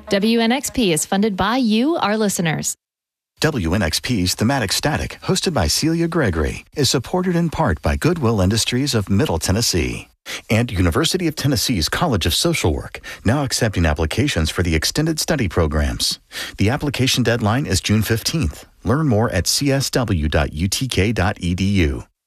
WNXP is funded by you, our listeners. WNXP's Thematic Static, hosted by Celia Gregory, is supported in part by Goodwill Industries of Middle Tennessee and University of Tennessee's College of Social Work, now accepting applications for the extended study programs. The application deadline is June 15th. Learn more at csw.utk.edu.